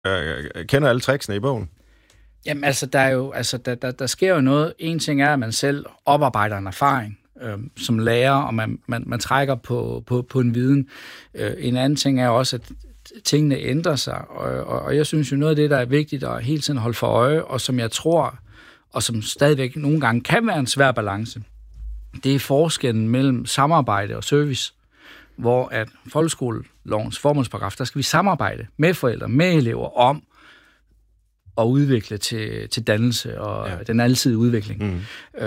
kender alle tricksene i bogen? Jamen altså, der sker jo noget. En ting er, at man selv oparbejder en erfaring som lærer, og man trækker på en viden. En anden ting er også, at tingene ændrer sig, og jeg synes jo noget af det, der er vigtigt at hele tiden holde for øje, og som jeg tror, og som stadigvæk nogle gange kan være en svær balance, det er forskellen mellem samarbejde og service, hvor at folkeskolelovens formålsparagraf, der skal vi samarbejde med forældre, med elever om at udvikle til dannelse og den alsidige udvikling.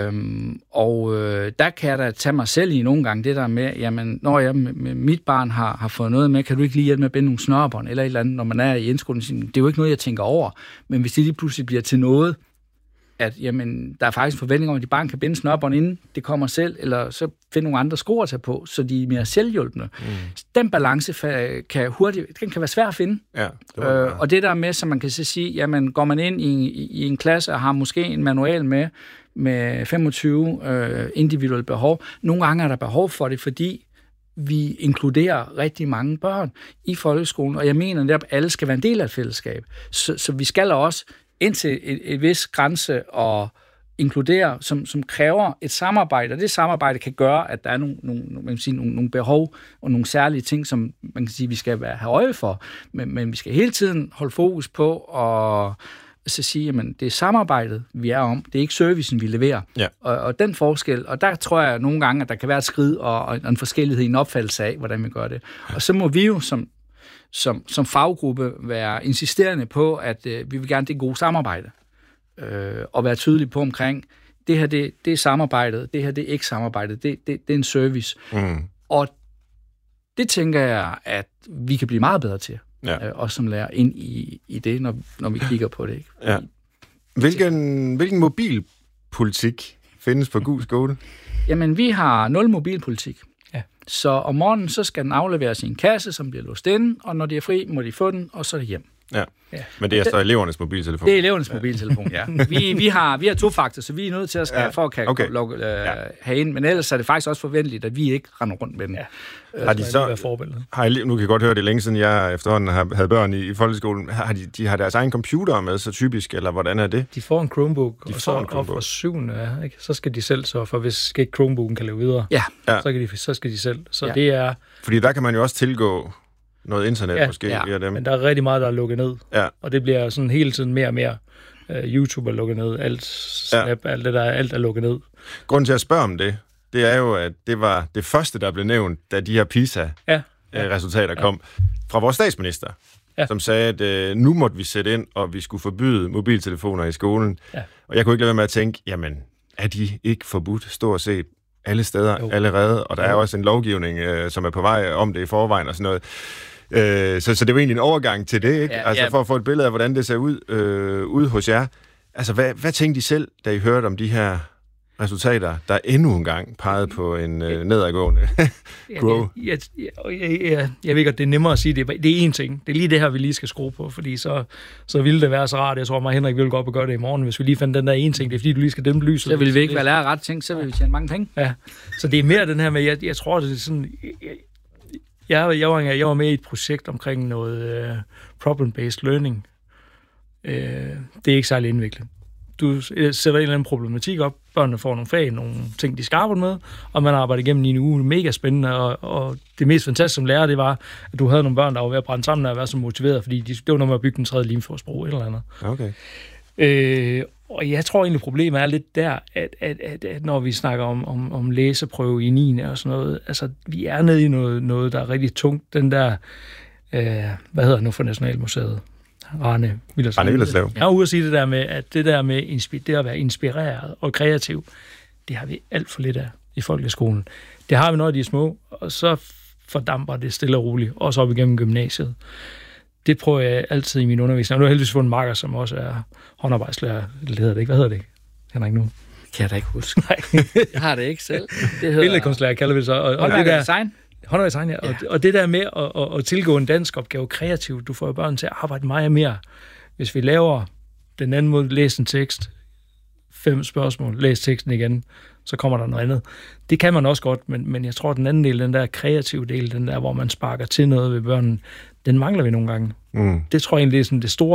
Der kan jeg da tage mig selv i nogle gange det der med, jamen, når jeg med mit barn har fået noget med, kan du ikke lige hjælpe med at binde nogle snørebånd eller et eller andet, når man er i indskolen, det er jo ikke noget, jeg tænker over, men hvis det lige pludselig bliver til noget, at jamen, der er faktisk forventning om, at de barn kan binde snørbånd inden det kommer selv, eller så finde nogle andre sko at tage på, så de er mere selvhjulpende. Den balance kan være svær at finde. Ja, og det der med, så man kan så sige, jamen går man ind i en klasse og har måske en manual med 25 individuelle behov, nogle gange er der behov for det, fordi vi inkluderer rigtig mange børn i folkeskolen, og jeg mener, at alle skal være en del af et fællesskab. Så vi skal også indtil et vis grænse og inkludere, som kræver et samarbejde, og det samarbejde kan gøre, at der er nogle behov og nogle særlige ting, som man kan sige, vi skal have øje for, men vi skal hele tiden holde fokus på og så sige, at det er samarbejdet, vi er om, det er ikke servicen, vi leverer. Ja. Og den forskel, og der tror jeg nogle gange, at der kan være et skrid og en forskellighed i en opfattelse af, hvordan vi gør det. Og så må vi jo som faggruppe være insisterende på, at vi vil gerne det gode samarbejde, og være tydelige på omkring, det her det er samarbejdet, det her det er ikke samarbejdet, det er en service. Og det tænker jeg, at vi kan blive meget bedre til, også som lærer ind i det, når vi kigger på det. Ikke? Ja. Hvilken mobilpolitik findes på Gug Skole? Jamen, vi har 0 mobilpolitik. Så om morgenen, så skal den afleveres i en kasse, som bliver låst inde, og når de er fri, må de få den, og så er det hjem. Ja. Men det er så elevernes mobiltelefon? Det er elevernes mobiltelefon, ja. Vi har 2 faktor, så vi er nødt til at have ind, men ellers er det faktisk også forventeligt, at vi ikke render rundt med den. Har de så, nu kan jeg godt høre det længe siden, jeg efterhånden havde børn i folkeskolen, har deres egen computer med, så typisk, eller hvordan er det? De får en Chromebook, og så op fra 7. Ikke? Så skal de selv sørge for, hvis ikke Chromebooken kan leve videre, så skal de selv. Så det er... Fordi der kan man jo også tilgå noget internet måske via dem. Men der er rigtig meget, der er lukket ned. Ja. Og det bliver sådan hele tiden mere og mere. YouTube er lukket ned, alt Snap, alt er lukket ned. Grunden til at spørge om det er jo, at det var det første, der blev nævnt, da de her PISA-resultater kom fra vores statsminister, som sagde, at nu måtte vi sætte ind, og vi skulle forbyde mobiltelefoner i skolen. Ja. Og jeg kunne ikke lade være med at tænke, jamen, er de ikke forbudt stort set alle steder allerede? Og der er også en lovgivning, som er på vej om det i forvejen og sådan noget. Så det var egentlig en overgang til det, ikke? For at få et billede af, hvordan det ser ud hos jer. Altså, hvad tænkte I selv, da I hørte om de her resultater, der endnu en gang pegede på en nedadgående grow? Jeg ved godt, det er nemmere at sige, det er én ting. Det er lige det her, vi lige skal skrue på, fordi så ville det være så rart. Jeg tror, mig og Henrik ville gå op og gøre det i morgen, hvis vi lige fandt den der ene ting. Det er fordi, du lige skal dæmpe lyset. Så vil vi ikke være lære ret ting, så vil vi tjene mange penge. Ja, så det er mere den her med, jeg tror, det er sådan... Jeg var med i et projekt omkring noget problem-based learning. Det er ikke særlig indviklet. Du sætter en eller anden problematik op, børnene får nogle fag, nogle ting, de skal arbejde med, og man arbejder igennem i en uge. Mega spændende, og det mest fantastiske som lærer, det var, at du havde nogle børn, der var ved at brænde sammen og være så motiveret, fordi det var noget med at bygge den 3. limfjordsbro eller andet. Okay. Og jeg tror egentlig, problemet er lidt der, at når vi snakker om læseprøve i 9. og sådan noget, altså vi er nede i noget der er rigtig tungt. Den der, hvad hedder det nu for Nationalmuseet? Rane Willerslev. Jeg er ude at sige det der med, at det der med det at være inspireret og kreativ, det har vi alt for lidt af i folkeskolen. Det har vi, når de er små, og så fordamper det stille og roligt, også op igennem gymnasiet. Det prøver jeg altid i min undervisning. Og nu har jeg heldigvis fundet en makker, som også er håndarbejdslærer. Det hedder det ikke. Hvad hedder det? Henrik nu? Kan jeg da ikke huske. Nej. Jeg har det ikke selv. Det hedder... Billedkunstlærer kalder vi det så. Håndværkerdesign. Håndværkerdesign, ja. Og det der med at tilgå en dansk opgave kreativt, du får jo børn til at arbejde meget mere. Hvis vi laver den anden måde, læse en tekst, 5 spørgsmål, læs teksten igen, så kommer der noget andet. Det kan man også godt, men jeg tror, at den anden del, den der kreative del, den der, hvor man sparker til noget ved børnene, den mangler vi nogle gange. Det tror jeg egentlig, det er sådan det store